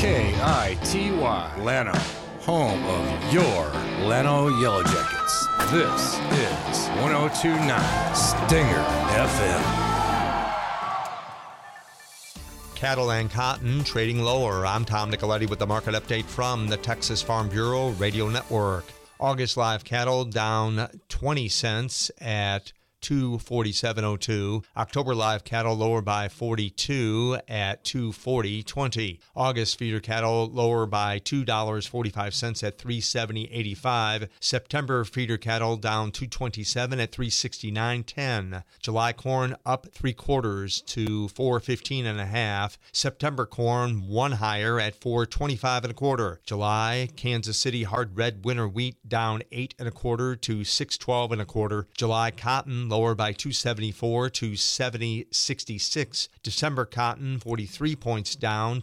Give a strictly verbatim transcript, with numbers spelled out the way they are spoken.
K I T Y, Llano, home of your Llano Yellow Jackets. This is one oh two point nine Stinger F M. Cattle and cotton trading lower. I'm Tom Nicoletti with the market update from the Texas Farm Bureau Radio Network. August live cattle down twenty cents at two forty-seven oh two. October live cattle lower by forty-two at two forty twenty. August feeder cattle lower by two dollars and forty-five cents at three seventy eighty-five. September feeder cattle down two twenty-seven at three sixty-nine ten. July corn up three quarters to four fifteen and a half. September corn one higher at four twenty-five and a quarter. July Kansas City hard red winter wheat down eight and a quarter to six twelve and a quarter. July cotton lower by two seventy-four to seventy sixty-six. December cotton forty-three points down